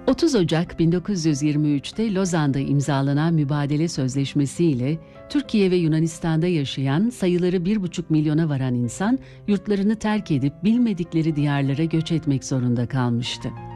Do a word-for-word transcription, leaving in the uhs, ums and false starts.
otuz Ocak bin dokuz yüz yirmi üç'te Lozan'da imzalanan mübadele sözleşmesi ile Türkiye ve Yunanistan'da yaşayan sayıları bir buçuk milyona varan insan yurtlarını terk edip bilmedikleri diyarlara göç etmek zorunda kalmıştı.